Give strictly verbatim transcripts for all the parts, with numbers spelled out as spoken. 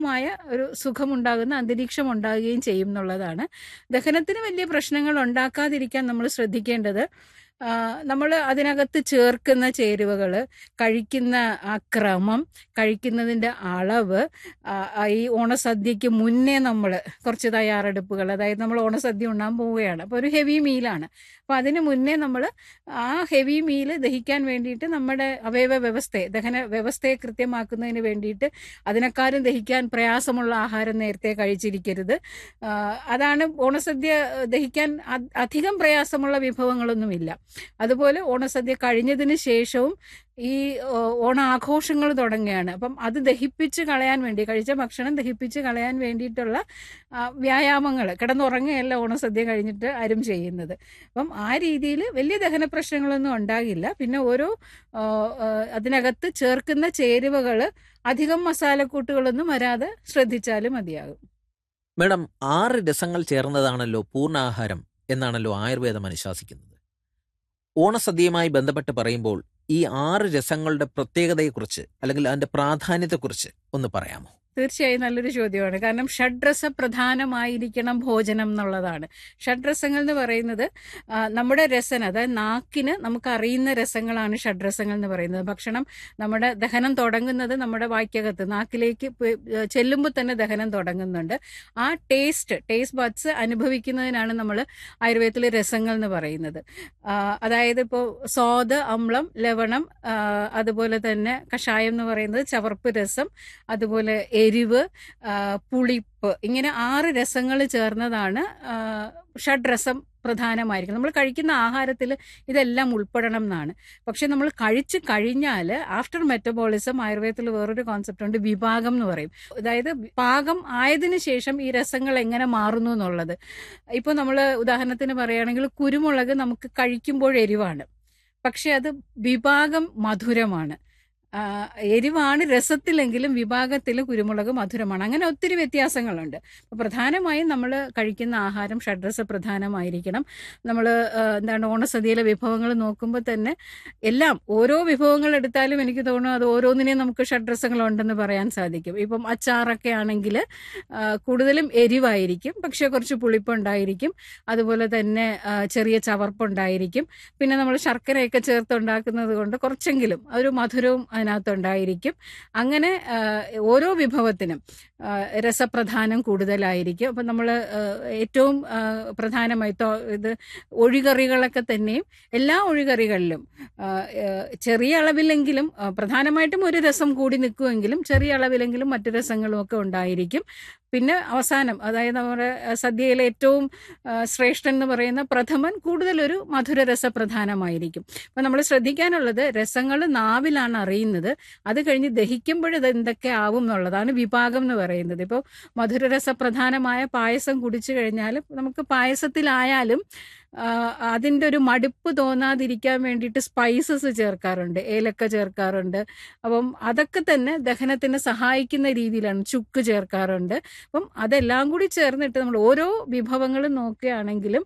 മായ ഒരു സുഖമുണ്ടാകുന്ന അന്തരീക്ഷം ഉണ്ടാകുകയും ചെയ്യും എന്നുള്ളതാണ്. ദഹനത്തിന് വലിയ പ്രശ്നങ്ങൾ ഉണ്ടാക്കാതിരിക്കാൻ നമ്മൾ ശ്രദ്ധിക്കേണ്ടത് നമ്മൾ അതിനകത്ത് ചേർക്കുന്ന ചേരുവകൾ, കഴിക്കുന്ന ആ ക്രമം, കഴിക്കുന്നതിൻ്റെ അളവ്, ഈ ഓണസദ്യക്ക് മുന്നേ നമ്മൾ കുറച്ച് തയ്യാറെടുപ്പുകൾ, അതായത് നമ്മൾ ഓണസദ്യ ഉണ്ണാൻ പോവുകയാണ്, അപ്പോൾ ഒരു ഹെവി മീലാണ്. അപ്പോൾ അതിന് മുന്നേ നമ്മൾ ആ ഹെവി മീല് ദഹിക്കാൻ വേണ്ടിയിട്ട് നമ്മുടെ അവയവ വ്യവസ്ഥയെ, ദഹന വ്യവസ്ഥയെ കൃത്യമാക്കുന്നതിന് വേണ്ടിയിട്ട് അതിനേക്കാളും ദഹിക്കാൻ പ്രയാസമുള്ള ആഹാരം നേരത്തെ കഴിച്ചിരിക്കരുത്. അതാണ് ഓണസദ്യ ദഹിക്കാൻ അധികം പ്രയാസമുള്ള വിഭവങ്ങളൊന്നുമില്ല. അതുപോലെ ഓണസദ്യ കഴിഞ്ഞതിന് ശേഷവും ഈ ഓണാഘോഷങ്ങൾ തുടങ്ങുകയാണ്. അപ്പം അത് ദഹിപ്പിച്ച് കളയാൻ വേണ്ടി, കഴിച്ച ഭക്ഷണം ദഹിപ്പിച്ച് കളയാൻ വേണ്ടിയിട്ടുള്ള വ്യായാമങ്ങൾ, കിടന്നുറങ്ങുകയല്ല ഓണസദ്യ കഴിഞ്ഞിട്ട് ആരും ചെയ്യുന്നത്. അപ്പം ആ രീതിയിൽ വലിയ ദഹന പ്രശ്നങ്ങളൊന്നും ഉണ്ടാകില്ല. പിന്നെ ഓരോ അതിനകത്ത് ചേർക്കുന്ന ചേരുവകൾ അധികം മസാലക്കൂട്ടുകളൊന്നും വരാതെ ശ്രദ്ധിച്ചാലും മതിയാകും. മേഡം, ആറ് രസങ്ങൾ ചേർന്നതാണല്ലോ പൂർണ്ണാഹാരം എന്നാണല്ലോ ആയുർവേദം അനുശാസിക്കുന്നത്. ഓണസദ്യയുമായി ബന്ധപ്പെട്ട് പറയുമ്പോൾ ഈ ആറ് രസങ്ങളുടെ പ്രത്യേകതയെക്കുറിച്ച് അല്ലെങ്കിൽ അതിന്റെ പ്രാധാന്യത്തെക്കുറിച്ച് ഒന്ന് പറയാമോ? തീർച്ചയായും നല്ലൊരു ചോദ്യമാണ്. കാരണം ഷഡ്രസ പ്രധാനമായിരിക്കണം ഭോജനം എന്നുള്ളതാണ്. ഷഡ്രസങ്ങൾ എന്ന് പറയുന്നത് നമ്മുടെ രസന, അതായത് നാക്കിന് നമുക്ക് അറിയുന്ന രസങ്ങളാണ് ഷഡ്രസങ്ങൾ എന്ന് പറയുന്നത്. ഭക്ഷണം നമ്മുടെ ദഹനം തുടങ്ങുന്നത് നമ്മുടെ വായ്ക്കകത്ത്, നാക്കിലേക്ക് ചെല്ലുമ്പോൾ തന്നെ ദഹനം തുടങ്ങുന്നുണ്ട്. ആ ടേസ്റ്റ് ടേസ്റ്റ് ബഡ്സ് അനുഭവിക്കുന്നതിനാണ് നമ്മൾ ആയുർവേദത്തിൽ രസങ്ങൾ എന്ന് പറയുന്നത്. അതായത് ഇപ്പോൾ സ്വാദ്, അമ്ലം, ലവണം, അതുപോലെ തന്നെ കഷായം എന്ന് പറയുന്നത് ചവർപ്പ് രസം, അതുപോലെ എരിവ്, പുളിപ്പ്, ഇങ്ങനെ ആറ് രസങ്ങൾ ചേർന്നതാണ് ഷഡ്രസം പ്രധാനമായിരിക്കും. നമ്മൾ കഴിക്കുന്ന ആഹാരത്തിൽ ഇതെല്ലാം ഉൾപ്പെടണം എന്നാണ്. പക്ഷെ നമ്മൾ കഴിച്ചു കഴിഞ്ഞാൽ ആഫ്റ്റർ മെറ്റബോളിസം ആയുർവേദത്തിൽ വേറൊരു കോൺസെപ്റ്റ് ഉണ്ട്, വിഭാഗം എന്ന് പറയും. അതായത് പാകം ആയതിനു ശേഷം ഈ രസങ്ങൾ എങ്ങനെ മാറുന്നു എന്നുള്ളത്. ഇപ്പോൾ നമ്മൾ ഉദാഹരണത്തിന് പറയുകയാണെങ്കിൽ കുരുമുളക് നമുക്ക് കഴിക്കുമ്പോൾ എരിവാണ്, പക്ഷെ അത് വിഭാഗം മധുരമാണ്. എരിവാണ് രസത്തിലെങ്കിലും വിഭാഗത്തിൽ കുരുമുളക് മധുരമാണ്. അങ്ങനെ ഒത്തിരി വ്യത്യാസങ്ങളുണ്ട്. അപ്പോൾ പ്രധാനമായും നമ്മൾ കഴിക്കുന്ന ആഹാരം ഷഡ്രസ പ്രധാനമായിരിക്കണം. നമ്മൾ എന്താണ് ഓണസദ്യയിലെ വിഭവങ്ങൾ നോക്കുമ്പോൾ തന്നെ എല്ലാം ഓരോ വിഭവങ്ങൾ എടുത്താലും എനിക്ക് തോന്നുന്നു അത് ഓരോന്നിനെയും നമുക്ക് ഷഡ്രസങ്ങളുണ്ടെന്ന് പറയാൻ സാധിക്കും. ഇപ്പം അച്ചാറൊക്കെ ആണെങ്കിൽ കൂടുതലും എരിവായിരിക്കും, പക്ഷേ കുറച്ച് പുളിപ്പുണ്ടായിരിക്കും, അതുപോലെ തന്നെ ചെറിയ ചവർപ്പുണ്ടായിരിക്കും. പിന്നെ നമ്മൾ ശർക്കരയൊക്കെ ചേർത്തുണ്ടാക്കുന്നത് കൊണ്ട് കുറച്ചെങ്കിലും ഒരു മധുരവും അതിനകത്തുണ്ടായിരിക്കും. അങ്ങനെ ഓരോ വിഭവത്തിനും രസപ്രധാനം കൂടുതലായിരിക്കും. അപ്പം നമ്മൾ ഏറ്റവും പ്രധാനമായി ഇത് ഒഴികറികളൊക്കെ തന്നെയും എല്ലാ ഒഴികറികളിലും ചെറിയ അളവിലെങ്കിലും, പ്രധാനമായിട്ടും ഒരു രസം കൂടി നിൽക്കുമെങ്കിലും ചെറിയ അളവിലെങ്കിലും മറ്റു രസങ്ങളും ഒക്കെ ഉണ്ടായിരിക്കും. പിന്നെ അവസാനം, അതായത് നമ്മുടെ സദ്യയിലെ ഏറ്റവും ശ്രേഷ്ഠൻ എന്ന് പറയുന്ന പ്രഥമൻ കൂടുതലൊരു മധുരരസ പ്രധാനമായിരിക്കും. അപ്പം നമ്മൾ ശ്രദ്ധിക്കാനുള്ളത് രസങ്ങൾ നാവിലാണ് അറിയുന്നത്, അത് കഴിഞ്ഞ് ദഹിക്കുമ്പോഴത് എന്തൊക്കെ ആവും എന്നുള്ളതാണ് വിഭാഗം എന്ന് പറയുന്നത്. ഇപ്പോൾ മധുരരസ പ്രധാനമായ പായസം കുടിച്ചു കഴിഞ്ഞാൽ നമുക്ക് പായസത്തിലായാലും അതിൻ്റെ ഒരു മടുപ്പ് തോന്നാതിരിക്കാൻ വേണ്ടിയിട്ട് സ്പൈസസ് ചേർക്കാറുണ്ട്, ഏലക്ക ചേർക്കാറുണ്ട്. അപ്പം അതൊക്കെ തന്നെ ദഹനത്തിന് സഹായിക്കുന്ന രീതിയിലാണ്. ചുക്ക് ചേർക്കാറുണ്ട്. അപ്പം അതെല്ലാം കൂടി ചേർന്നിട്ട് നമ്മൾ ഓരോ വിഭവങ്ങളും നോക്കുകയാണെങ്കിലും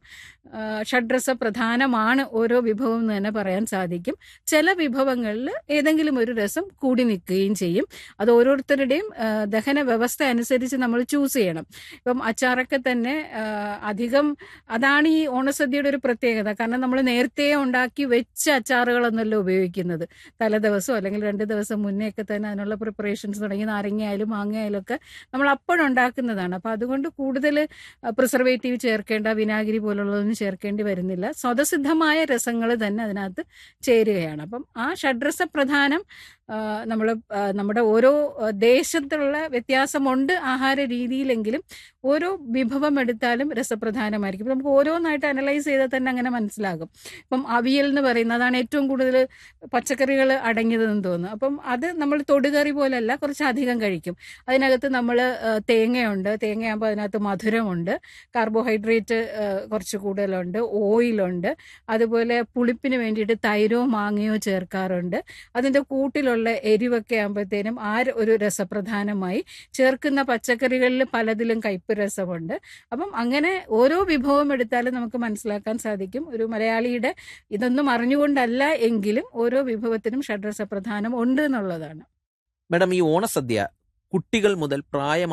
ഷഡ്രസ പ്രധാനമാണ് ഓരോ വിഭവം എന്ന് തന്നെ പറയാൻ സാധിക്കും. ചില വിഭവങ്ങളിൽ ഏതെങ്കിലും ഒരു രസം കൂടി നിൽക്കുകയും ചെയ്യും. അത് ഓരോരുത്തരുടെയും ദഹന വ്യവസ്ഥ അനുസരിച്ച് നമ്മൾ ചൂസ് ചെയ്യണം. ഇപ്പം അച്ചാറൊക്കെ തന്നെ അധികം, അതാണ് ഈ ഓണസദ്യയുടെ ഒരു പ്രത്യേകത. കാരണം നമ്മൾ നേരത്തെ ഉണ്ടാക്കി വെച്ച അച്ചാറുകളൊന്നുമല്ല ഉപയോഗിക്കുന്നത്. തലേദിവസമോ അല്ലെങ്കിൽ രണ്ട് ദിവസം മുന്നേ ഒക്കെ തന്നെ അതിനുള്ള പ്രിപ്പറേഷൻസ് തുടങ്ങി, നാരങ്ങയായാലും മാങ്ങയായാലും ഒക്കെ നമ്മൾ അപ്പോഴുണ്ടാക്കുന്നതാണ്. അപ്പം അതുകൊണ്ട് കൂടുതൽ പ്രിസർവേറ്റീവ് ചേർക്കേണ്ട, വിനാഗിരി പോലുള്ളതൊന്നും ചേർക്കേണ്ടി വരുന്നില്ല. സ്വതസിദ്ധമായ രസങ്ങൾ തന്നെ അതിനകത്ത് ചേരുകയാണ്. അപ്പം ആ ഷഡ്രസ പ്രധാനം നമ്മൾ നമ്മുടെ ഓരോ ദേശത്തുള്ള വ്യത്യാസമുണ്ട് ആഹാര രീതിയിലെങ്കിലും ഓരോ വിഭവം എടുത്താലും രസപ്രധാനമായിരിക്കും. നമുക്ക് ഓരോന്നായിട്ട് അനലൈസ് ചെയ്താൽ തന്നെ അങ്ങനെ മനസ്സിലാകും. ഇപ്പം അവിയൽ എന്ന് പറയുന്നത് അതാണ് ഏറ്റവും കൂടുതൽ പച്ചക്കറികൾ അടങ്ങിയതെന്ന് തോന്നുന്നു. അപ്പം അത് നമ്മൾ തൊടുകറി പോലല്ല, കുറച്ചധികം കഴിക്കും. അതിനകത്ത് നമ്മൾ തേങ്ങയുണ്ട്, തേങ്ങയാകുമ്പോൾ അതിനകത്ത് മധുരമുണ്ട്, കാർബോഹൈഡ്രേറ്റ് കുറച്ച് കൂടുതലുണ്ട്, ഓയിലുണ്ട്, അതുപോലെ പുളിപ്പിന് വേണ്ടിയിട്ട് തൈരോ മാങ്ങയോ ചേർക്കാറുണ്ട്. അതിൻ്റെ കൂട്ടിലുള്ള എരിവൊക്കെ ആകുമ്പോഴത്തേനും ആ ഒരു രസപ്രധാനമായി. ചേർക്കുന്ന പച്ചക്കറികളിൽ പലതിലും കയ്പ് രസമുണ്ട്. അപ്പം അങ്ങനെ ഓരോ വിഭവം എടുത്താലും നമുക്ക് മനസ്സിലാക്കാൻ സാധിക്കും ഒരു മലയാളിയുടെ ഇതൊന്നും അറിഞ്ഞുകൊണ്ടല്ല എങ്കിലും ഓരോ വിഭവത്തിനും ഷഡ്രസ പ്രധാനം ഉണ്ട് എന്നുള്ളതാണ്. മേഡം, ഈ ഓണസദ്യ കുട്ടികൾ മുതൽ പ്രായമായ